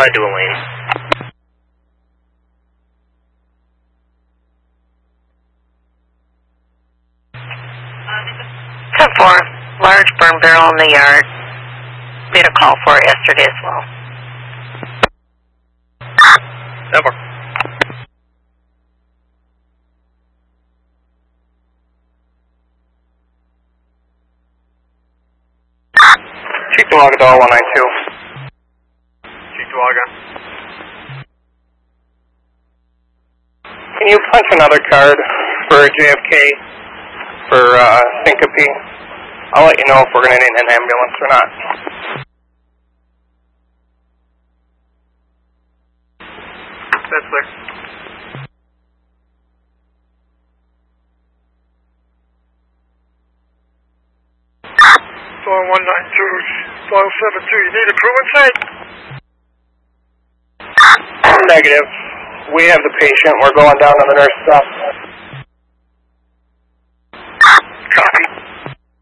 dual lane. 10-4, large burn barrel in the yard. Made a call for it yesterday as well. 10-4. Cheektowaga Doll 192. Cheektowaga. Can you punch another card for JFK for syncope? I'll let you know if we're going to need an ambulance or not. That's clear. Floor 192, floor 72. You need a crew inside? Negative. We have the patient. We're going down to the nurse's office. Copy.